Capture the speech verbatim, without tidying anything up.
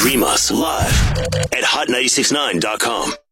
Stream us live at hot nine six nine dot com.